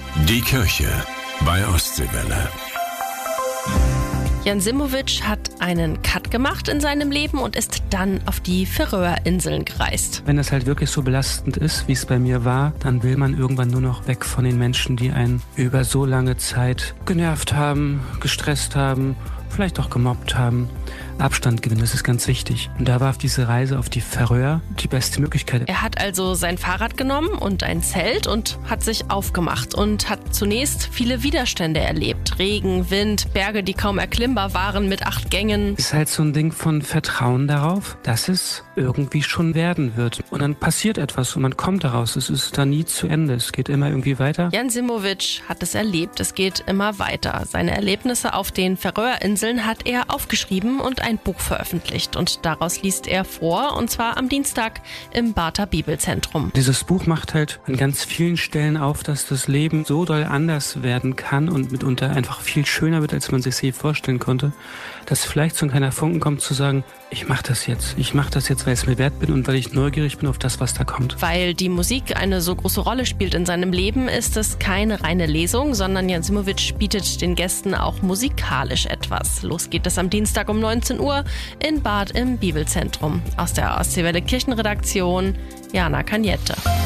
Die Kirche bei Ostseewelle. Jan Simowitsch hat einen Cut gemacht in seinem Leben und ist dann auf die Färöerinseln gereist. Wenn es halt wirklich so belastend ist, wie es bei mir war, dann will man irgendwann nur noch weg von den Menschen, die einen über so lange Zeit genervt haben, gestresst haben, vielleicht auch gemobbt haben. Abstand gewinnen, das ist ganz wichtig. Und da war auf diese Reise auf die Färöer die beste Möglichkeit. Er hat also sein Fahrrad genommen und ein Zelt und hat sich aufgemacht und hat zunächst viele Widerstände erlebt. Regen, Wind, Berge, die kaum erklimmbar waren mit 8 Gängen. Es ist halt so ein Ding von Vertrauen darauf, dass es irgendwie schon werden wird. Und dann passiert etwas und man kommt daraus. Es ist da nie zu Ende. Es geht immer irgendwie weiter. Jan Simowitsch hat es erlebt. Es geht immer weiter. Seine Erlebnisse auf den Färöerinseln hat er aufgeschrieben und ein Buch veröffentlicht. Und daraus liest er vor, und zwar am Dienstag im Barther Bibelzentrum. Dieses Buch macht halt an ganz vielen Stellen auf, dass das Leben so doll anders werden kann und mitunter einfach viel schöner wird, als man sich je vorstellen konnte, dass vielleicht so ein kleiner Funken kommt zu sagen, ich mache das jetzt, weil ich es mir wert bin und weil ich neugierig bin auf das, was da kommt. Weil die Musik eine so große Rolle spielt in seinem Leben, ist es keine reine Lesung, sondern Jan Simowitsch bietet den Gästen auch musikalisch etwas. Los geht es am Dienstag um 19 Uhr in Bad im Bibelzentrum. Aus der Ostseewelle Kirchenredaktion, Jana Kaniette.